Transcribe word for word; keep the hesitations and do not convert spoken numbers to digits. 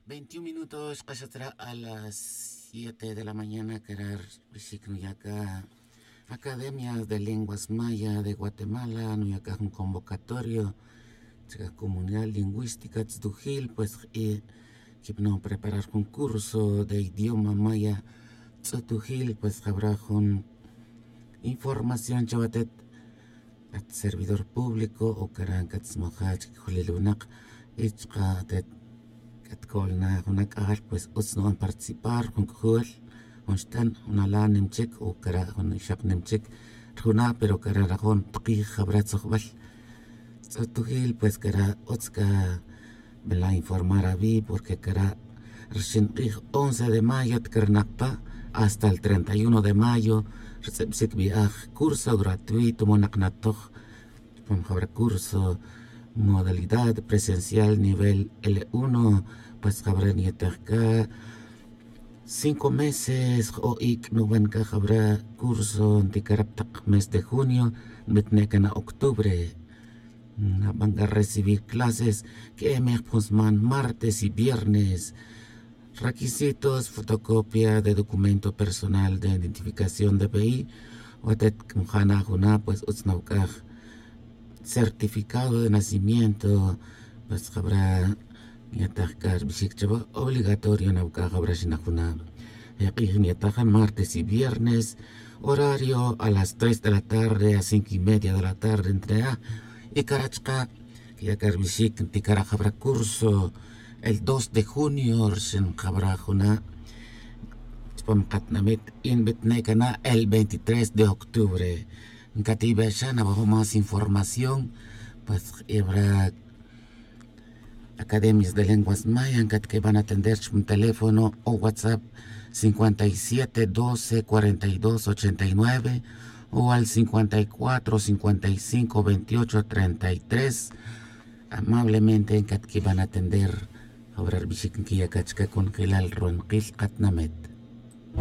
veintiún minutos, casi a las siete de la mañana, querer acá Academias de Lenguas Maya de Guatemala, no acá un convocatorio, chica comunidad lingüística, tzduhil, pues, y que no preparar un curso de idioma maya, tzduhil, pues, habrá un información, chavatet, at servidor público, o karan katzmojach, julilunak, ichka, tet, katkolna, unak ahal, pues, utsno a participar, un kujul, un stan, una la nemchik, o kara, un shap nemchik, runa, pero kara rajon, tqi, jabrat, sohbal, tzduhil, pues, kara, utska, me la informar a mí, porque kara, recién once de mayo, tkarnakpa, hasta el treinta y uno de mayo, recibir viaje, curso gratuito, monacnatoch, habrá curso, modalidad presencial nivel L uno, pues habrá nietajka, cinco meses, o ik no banca habrá curso, anticaraptak mes de junio, metnecan a octubre, van a recibir clases que me pusman martes y viernes. Requisitos: fotocopia de documento personal de identificación de B I, Watet Mjana Juna, pues Utsnaukaj, certificado de nacimiento, pues habrá Yatakar Bishikchaba, obligatorio Naukaj habrá Shinajuna. Yatajan martes y viernes, horario a las tres de la tarde a cinco y media de la tarde entre A y Karachka, Yakar Bishik, Tikara habrá curso. El dos de junio, en Cabrajuna, el veintitrés de octubre. En Katibashana, bajo más información, pues habrá academias de lenguas maya que van a atender un teléfono o WhatsApp cincuenta y siete doce cuarenta y dos ochenta y nueve o al cincuenta y cuatro cincuenta y cinco veintiocho treinta y tres. Amablemente en que van a atender. Ahora el bishik kia kachka con Hilal Ron Kil Katnamet.